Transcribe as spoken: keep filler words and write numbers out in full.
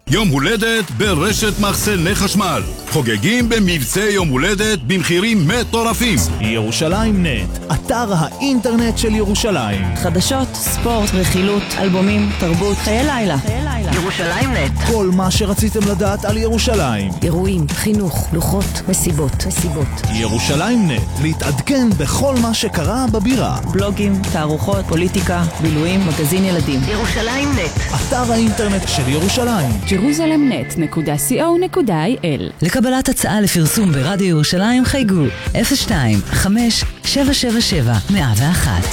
יום הולדת ברשת מחסני חשמל. חוגגים במבצע יום הולדת במחירים מטורפים. ירושלים נט, אתר האינטרנט של ירושלים. חדשות, ספורט, רכילות, אלבומים, תרבות, חיי לילה. ירושלים נט. כל מה שרציתם לדעת על ירושלים. אירועים, חינוך, לוחות, מסיבות, מסיבות. ירושלים נט, להתעדכן בכל מה שקרה בבירה. בלוגים, תערוכות, פוליטיקה, בילויים, מגזין ילדים. ירושלים נט. אתר האינטרנט של ירושלים. ג'רוזלם נט נקודה סי או נקודה איי אל. לקבלת הצעה לפרסום ברדיו ירושלים חייגו אפס שתיים חמש שבע שבע שבע מאה ואחת.